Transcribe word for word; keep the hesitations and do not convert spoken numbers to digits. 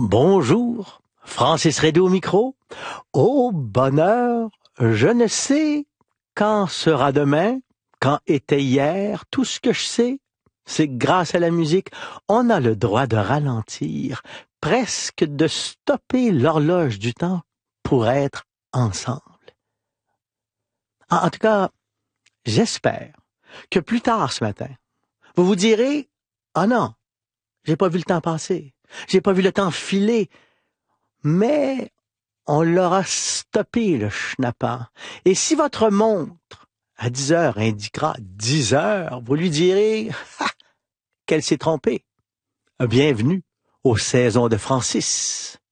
Bonjour, Francis Redé au micro. Au bonheur, je ne sais quand sera demain, quand était hier, tout ce que je sais, c'est que grâce à la musique, on a le droit de ralentir, presque de stopper l'horloge du temps pour être ensemble. En, en tout cas, j'espère que plus tard ce matin, vous vous direz, « Ah non, j'ai pas vu le temps passer, j'ai pas vu le temps filer, mais on l'aura stoppé le schnappant. Et si votre montre à dix heures indiquera dix heures, vous lui direz ha, qu'elle s'est trompée. Bienvenue aux saisons de Francis.